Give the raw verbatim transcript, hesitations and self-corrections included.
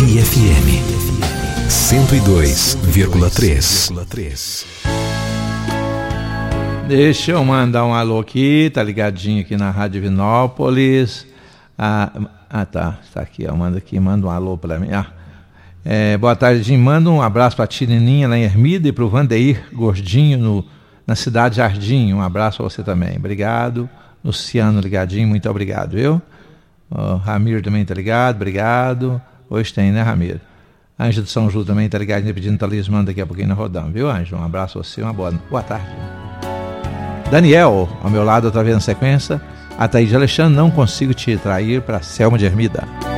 Tupi F M cento e dois vírgula três. Deixa eu mandar um alô aqui, tá ligadinho aqui na Rádio Divinópolis. Ah, ah tá, está aqui, ó, manda aqui, manda um alô para mim. Ah, é, boa tarde, Jim. Manda um abraço para a Tirininha lá em Ermida e para o Vandeir Gordinho no, na Cidade Jardim. Um abraço para você também. Obrigado. Luciano ligadinho, muito obrigado, viu? O Ramiro também tá ligado, obrigado. Hoje tem, né, Ramiro? Ângelo de São Júlio também tá ligado, pedindo talismã daqui a pouquinho na rodão, viu, Ângelo? Um abraço a você, uma boa, boa tarde. Daniel, ao meu lado, outra vez na sequência. Ataíde Alexandre, não consigo te trair para Selma de Ermida.